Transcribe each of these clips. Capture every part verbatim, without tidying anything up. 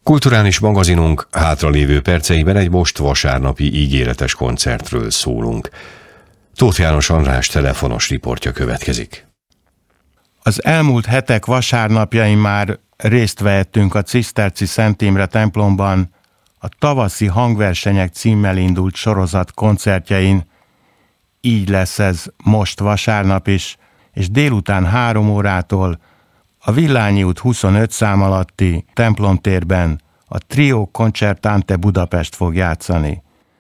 Kulturális magazinunk hátralévő perceiben egy most vasárnapi ígéretes koncertről szólunk. Tóth János András telefonos riportja következik. Az elmúlt hetek vasárnapjain már részt vehettünk a Ciszterci Szent Imre templomban a tavaszi hangversenyek címmel indult sorozat koncertjein. Így lesz ez most vasárnap is, és délután három órától a Villányi út huszonöt szám alatti templomtérben a Trio Concertante Budapest fog játszani.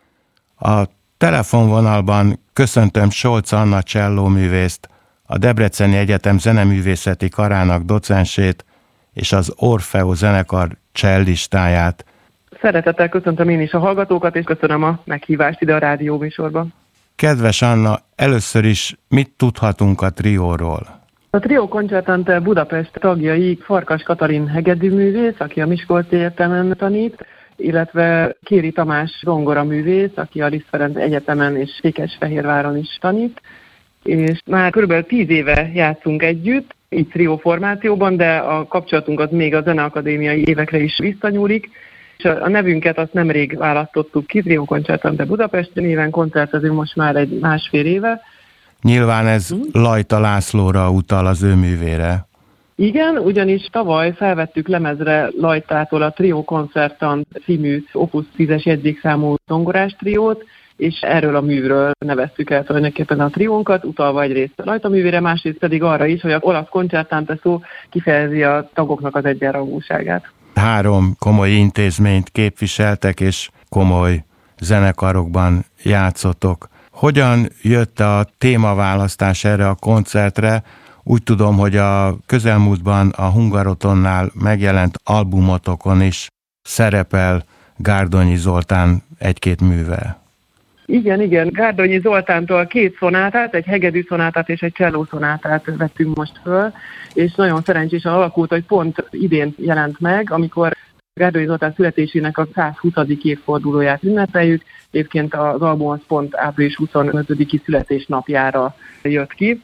A telefonvonalban köszöntöm Solc Anna csellóművészt, a Debreceni Egyetem zeneművészeti karának docensét és az Orfeo zenekar cellistáját. Szeretettel köszöntöm én is a hallgatókat, és köszönöm a meghívást ide a rádióműsorban. Kedves Anna, először is mit tudhatunk a trióról? A Trio Concertante Budapest tagjai Farkas Katalin hegedűművész, aki a Miskolci Egyetemen tanít, illetve Kéri Tamás zongoraművész, aki a Liszt Ferenc Egyetemen és Székesfehérváron is tanít, és már körülbelül tíz éve játszunk együtt, így trió formációban, de a kapcsolatunk az még a zeneakadémiai évekre is visszanyúlik, és a nevünket azt nemrég választottuk ki, Trio Concertante Budapest néven koncertezünk most már egy másfél éve. Nyilván ez Lajta Lászlóra utal, az ő művére. Igen, ugyanis tavaly felvettük lemezre Lajtától a Trio Concertant című Opus tízes jegyzékszámú zongorás triót, és erről a művről neveztük el tulajdonképpen a triónkat, utalva egyrészt Lajta művére, másrészt pedig arra is, hogy a olasz concertante szó kifejezi a tagoknak az egyenrangúságát. Három komoly intézményt képviseltek, és komoly zenekarokban játszottok. Hogyan jött a témaválasztás erre a koncertre? Úgy tudom, hogy a közelmúltban a Hungarotonnál megjelent albumotokon is szerepel Gárdonyi Zoltán egy-két műve. Igen, igen. Gárdonyi Zoltántól két szonátát, egy hegedű szonátát és egy cselló szonátát vettünk most föl, és nagyon szerencsésen alakult, hogy pont idén jelent meg, amikor Gárdonyi Zoltán születésének a százhuszadik évfordulóját ünnepeljük. Egyébként az album az pont április huszonötödiki születésnapjára jött ki.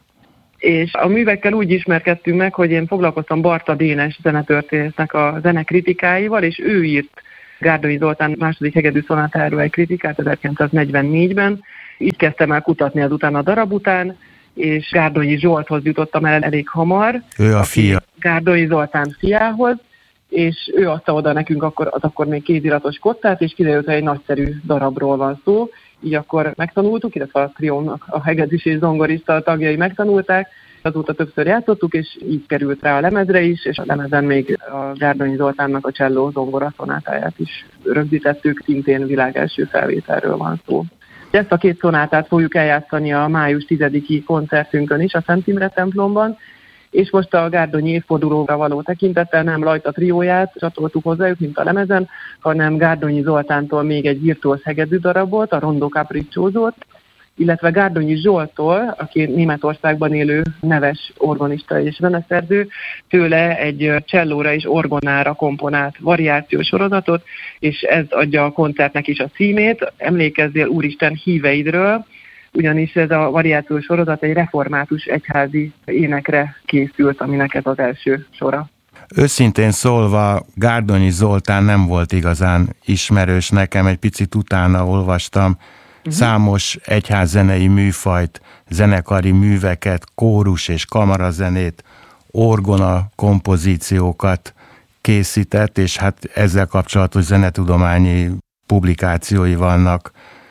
És a művekkel úgy ismerkedtünk meg, hogy én foglalkoztam Barta Dénes zenetörténésznek a zenekritikáival, és ő írt Gárdonyi Zoltán második hegedű szonátáról egy kritikát ezerkilencszáznegyvennégyben. Így kezdtem el kutatni azután a darab után, és Gárdonyi Zsolthoz jutottam el elég hamar. Ő a fia. Gárdonyi Zoltán fiához, és ő adta oda nekünk akkor, az akkor még kéziratos kottát, és kiderült, hogy egy nagyszerű darabról van szó. Így akkor megtanultuk, illetve a triónak a hegedűs és zongorista tagjai megtanulták, azóta többször játszottuk, és így került rá a lemezre is, és a lemezen még a Gárdonyi Zoltánnak a cselló zongora szonátáját is rögzítettük, szintén világ első felvételről van szó. Ezt a két szonátát fogjuk eljátszani a május tizediki koncertünkön is a Szent Imre templomban, és most a Gárdonyi évfordulóra való tekintettel nem Lajta trióját csatoltuk hozzájuk, mint a lemezen, hanem Gárdonyi Zoltántól még egy virtuóz hegedű darabot, a Rondo Capricciózót, illetve Gárdonyi Zsolttól, aki Németországban élő neves orgonista és zeneszerző, tőle egy csellóra és orgonára komponált variációs sorozatot, és ez adja a koncertnek is a címét. Emlékezzél Úristen híveidről, ugyanis ez a variációs sorozat egy református egyházi énekre készült, aminek ez az első sora. Őszintén szólva, Gárdonyi Zoltán nem volt igazán ismerős nekem, egy picit utána olvastam. Uh-huh. Számos egyházzenei műfajt, zenekari műveket, kórus és kamarazenét, orgona kompozíciókat készített, és hát ezzel kapcsolatos zenetudományi publikációi vannak.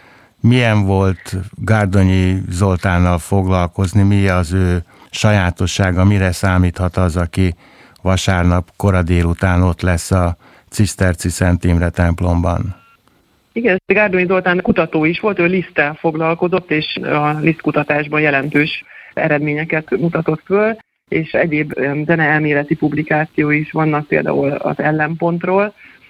Milyen volt Gárdonyi Zoltánnal foglalkozni, mi az ő sajátossága, mire számíthat az, aki vasárnap kora délután ott lesz a Ciszterci Szent Imre templomban? Igen, Gárdonyi Zoltán kutató is volt, ő Liszttel foglalkozott, és a Liszt-kutatásban jelentős eredményeket mutatott föl, és egyéb zeneelméleti publikáció is vannak, például az Ellenpontról,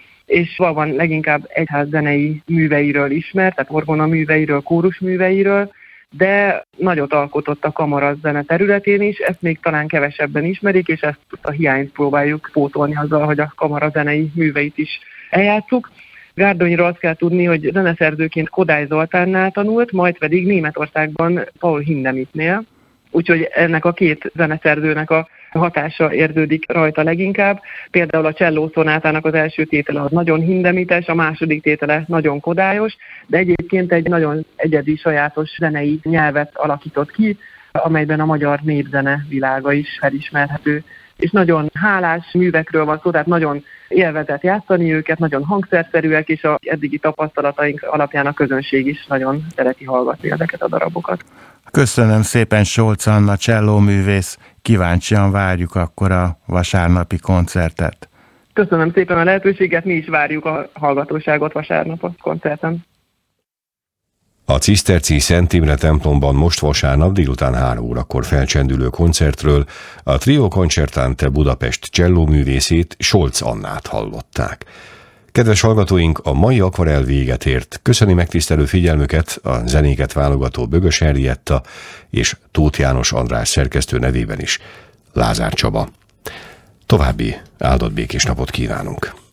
és van leginkább egyházzenei műveiről ismert, tehát orgona műveiről, kórus műveiről, de nagyot alkotott a kamarazene területén is, ezt még talán kevesebben ismerik, és ezt a hiányt próbáljuk pótolni azzal, hogy a kamarazenei műveit is eljátszuk. Gárdonyról azt kell tudni, hogy zeneszerzőként Kodály Zoltánnál tanult, majd pedig Németországban Paul Hindemithnél, úgyhogy ennek a két zeneszerzőnek a hatása érződik rajta leginkább. Például a cselló szonátának az első tétele az nagyon hindemites, a második tétele nagyon kodályos, de egyébként egy nagyon egyedi, sajátos zenei nyelvet alakított ki, amelyben a magyar népzene világa is felismerhető. És nagyon hálás művekről van szó, tehát nagyon élvezett játszani őket, nagyon hangszerszerűek, és az eddigi tapasztalataink alapján a közönség is nagyon szereti hallgatni ezeket a darabokat. Köszönöm szépen, Solc Anna csellóművész, kíváncsian várjuk akkor a vasárnapi koncertet. Köszönöm szépen a lehetőséget, mi is várjuk a hallgatóságot vasárnap a koncerten. A ciszterci Szent Imre templomban most vasárnap délután három órakor felcsendülő koncertről a Trio Concertante Budapest csellóművészét, Solc Annát hallották. Kedves hallgatóink, a mai akvarell véget ért. Köszöni megtisztelő figyelmüket a zenéket válogató Bögös Henrietta és Tóth János András szerkesztő nevében is Lázár Csaba. További áldott békés napot kívánunk!